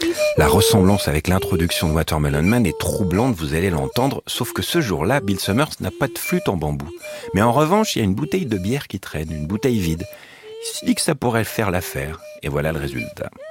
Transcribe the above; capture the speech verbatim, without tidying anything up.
La ressemblance avec l'introduction de Watermelon Man est troublante, vous allez l'entendre, sauf que ce jour-là, Bill Summers n'a pas de flûte en bambou. Mais en revanche, il y a une bouteille de bière qui traîne, une bouteille vide. Il se dit que ça pourrait faire l'affaire, et voilà le résultat.